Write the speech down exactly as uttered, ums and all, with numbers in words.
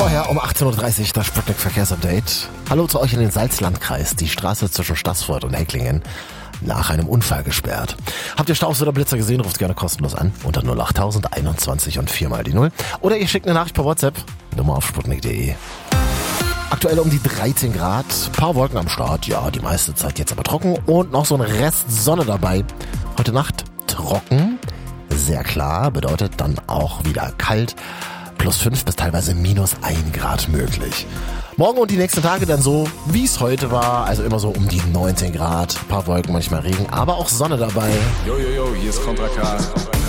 Vorher um achtzehn Uhr dreißig das Sputnik Verkehrsupdate. Hallo zu euch in den Salzlandkreis. Die Straße zwischen Staßfurt und Hecklingen nach einem Unfall gesperrt. Habt ihr Staus oder Blitzer gesehen? Ruft gerne kostenlos an unter null acht null eins eins und vier mal die null. Oder ihr schickt eine Nachricht per WhatsApp. Nummer auf sputnik punkt de. Aktuell um die dreizehn Grad. Paar Wolken am Start. Ja, die meiste Zeit jetzt aber trocken. Und noch so ein Rest Sonne dabei. Heute Nacht trocken. Sehr klar. Bedeutet dann auch wieder kalt. Plus fünf bis teilweise minus ein Grad möglich. Morgen und die nächsten Tage dann so, wie es heute war. Also immer so um die neunzehn Grad. Ein paar Wolken, manchmal Regen, aber auch Sonne dabei. Yo, yo, yo, hier ist Contra K.